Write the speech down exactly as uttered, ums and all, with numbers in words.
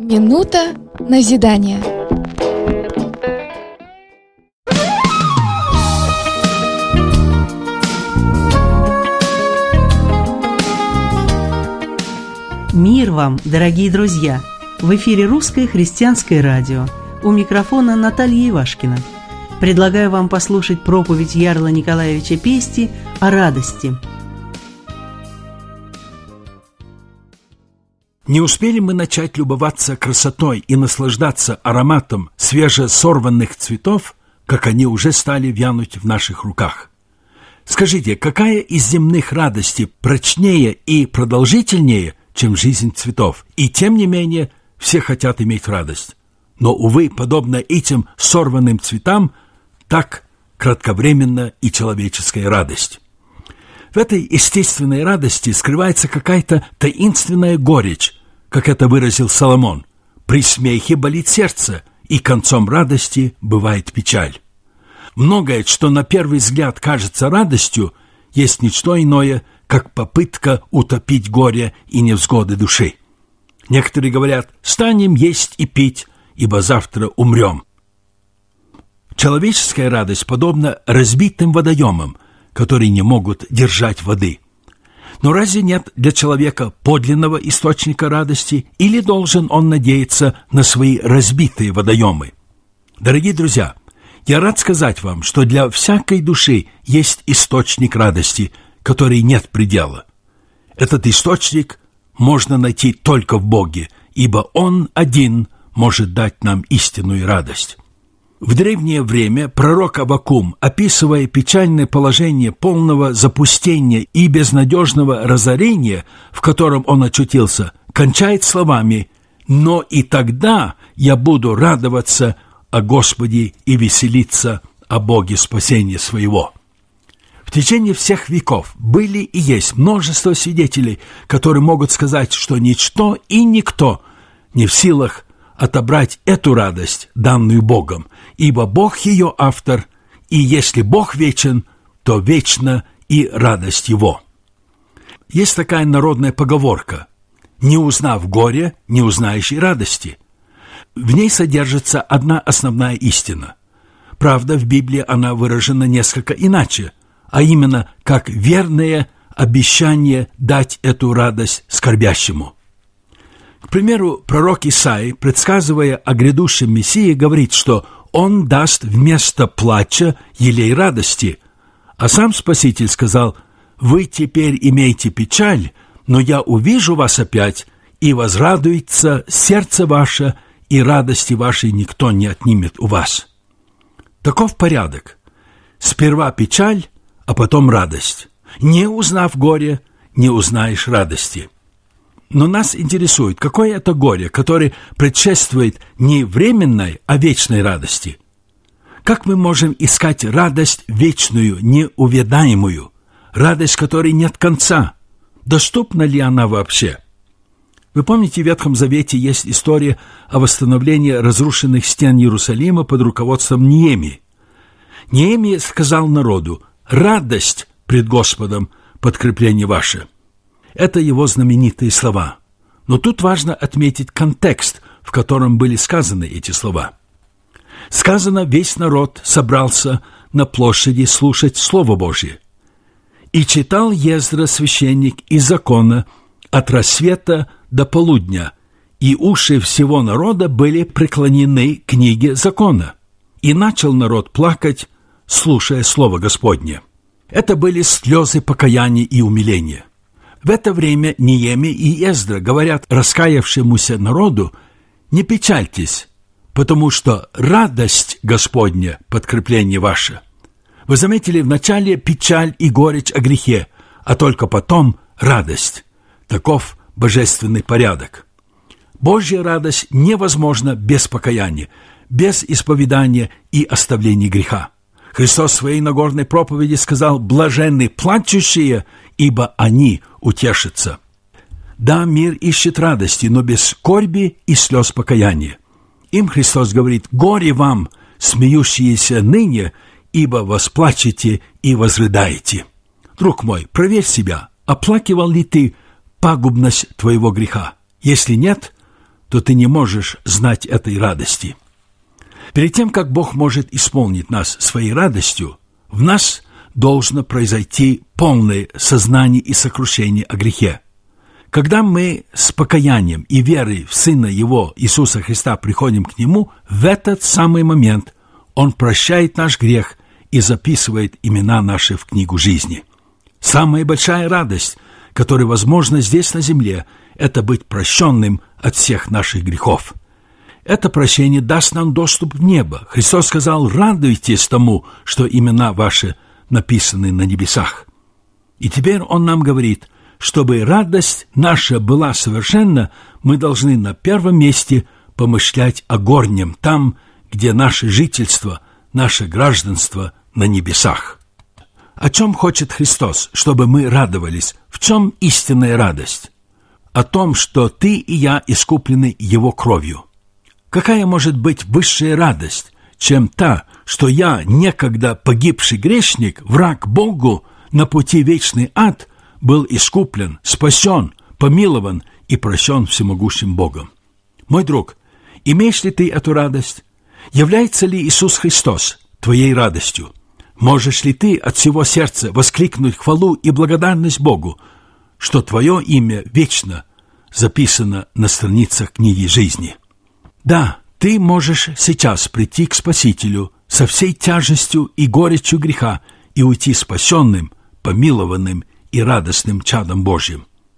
Минута назидания. Мир вам, дорогие друзья! В эфире Русское христианское радио. У микрофона Наталья Ивашкина. Предлагаю вам послушать проповедь Ярла Николаевича Пести о радости. Не успели мы начать любоваться красотой и наслаждаться ароматом свежесорванных цветов, как они уже стали вянуть в наших руках. Скажите, какая из земных радостей прочнее и продолжительнее, чем жизнь цветов? И тем не менее, все хотят иметь радость. Но, увы, подобно этим сорванным цветам, так кратковременна и человеческая радость. В этой естественной радости скрывается какая-то таинственная горечь, как это выразил Соломон. При смехе болит сердце, и концом радости бывает печаль. Многое, что на первый взгляд кажется радостью, есть ничто иное, как попытка утопить горе и невзгоды души. Некоторые говорят: «Станем есть и пить, ибо завтра умрем». Человеческая радость подобна разбитым водоемам, которые не могут держать воды. Но разве нет для человека подлинного источника радости, или должен он надеяться на свои разбитые водоемы? Дорогие друзья, я рад сказать вам, что для всякой души есть источник радости, который нет предела. Этот источник можно найти только в Боге, ибо Он один может дать нам истинную радость. В древнее время пророк Аввакум, описывая печальное положение полного запустения и безнадежного разорения, в котором он очутился, кончает словами: «Но и тогда я буду радоваться о Господе и веселиться о Боге спасения своего». В течение всех веков были и есть множество свидетелей, которые могут сказать, что ничто и никто не в силах отобрать эту радость, данную Богом, ибо Бог ее автор, и если Бог вечен, то вечна и радость Его. Есть такая народная поговорка: «Не узнав горе, не узнаешь и радости». В ней содержится одна основная истина. Правда, в Библии она выражена несколько иначе, а именно как верное обещание дать эту радость скорбящему. К примеру, пророк Исаия, предсказывая о грядущем Мессии, говорит, что он даст вместо плача елей радости, а сам Спаситель сказал: «Вы теперь имеете печаль, но я увижу вас опять, и возрадуется сердце ваше, и радости вашей никто не отнимет у вас». Таков порядок. Сперва печаль, а потом радость. Не узнав горе, не узнаешь радости. Но нас интересует, какое это горе, которое предшествует не временной, а вечной радости. Как мы можем искать радость вечную, неувядаемую, радость, которой нет конца? Доступна ли она вообще? Вы помните, в Ветхом Завете есть история о восстановлении разрушенных стен Иерусалима под руководством Неемии. Неемия сказал народу: «Радость пред Господом подкрепление ваше». Это его знаменитые слова. Но тут важно отметить контекст, в котором были сказаны эти слова. Сказано: весь народ собрался на площади слушать Слово Божье. И читал Ездра, священник, из закона от рассвета до полудня, и уши всего народа были преклонены к книге закона. И начал народ плакать, слушая Слово Господне. Это были слезы покаяния и умиления. В это время Неемия и Ездра говорят раскаявшемуся народу: «Не печальтесь, потому что радость Господня – подкрепление ваше». Вы заметили, вначале печаль и горечь о грехе, а только потом радость. Таков божественный порядок. Божья радость невозможна без покаяния, без исповедания и оставления греха. Христос в своей Нагорной проповеди сказал: «Блаженны плачущие, ибо они утешатся». Да, мир ищет радости, но без скорби и слез покаяния. Им Христос говорит: «Горе вам, смеющиеся ныне, ибо восплачете и возрыдаете». Друг мой, проверь себя, оплакивал ли ты пагубность твоего греха? Если нет, то ты не можешь знать этой радости. Перед тем, как Бог может исполнить нас своей радостью, в нас должно произойти полное сознание и сокрушение о грехе. Когда мы с покаянием и верой в Сына Его, Иисуса Христа, приходим к Нему, в этот самый момент Он прощает наш грех и записывает имена наши в книгу жизни. Самая большая радость, которая возможна здесь на земле, это быть прощенным от всех наших грехов. Это прощение даст нам доступ в небо. Христос сказал: «Радуйтесь тому, что имена ваши написаны на небесах». И теперь Он нам говорит: чтобы радость наша была совершенна, мы должны на первом месте помышлять о горнем, там, где наше жительство, наше гражданство на небесах. О чем хочет Христос, чтобы мы радовались? В чем истинная радость? О том, что ты и я искуплены Его кровью. Какая может быть высшая радость, чем та, что я, некогда погибший грешник, враг Богу, на пути в вечный ад, был искуплен, спасен, помилован и прощен всемогущим Богом? Мой друг, имеешь ли ты эту радость? Является ли Иисус Христос твоей радостью? Можешь ли ты от всего сердца воскликнуть хвалу и благодарность Богу, что твое имя вечно записано на страницах книги жизни? Да, ты можешь сейчас прийти к Спасителю со всей тяжестью и горечью греха и уйти спасенным, помилованным и радостным чадом Божьим.